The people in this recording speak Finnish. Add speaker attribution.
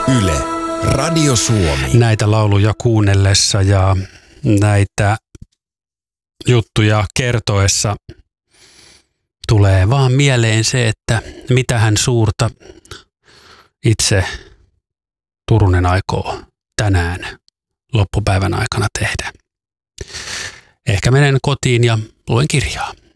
Speaker 1: Yle, Radio Suomi.
Speaker 2: Näitä lauluja kuunnellessa ja näitä juttuja kertoessa tulee vaan mieleen se, että mitähän suurta itse Turunen aikoo tänään loppupäivän aikana tehdä. Ehkä menen kotiin ja luen kirjaa.